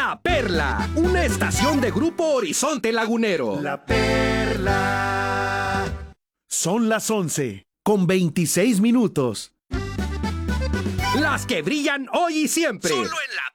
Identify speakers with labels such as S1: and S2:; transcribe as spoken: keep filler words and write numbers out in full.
S1: La Perla, una estación de Grupo Horizonte Lagunero.
S2: La Perla.
S3: Son las once, con veintiséis minutos.
S1: Las que brillan hoy y siempre.
S4: Solo en La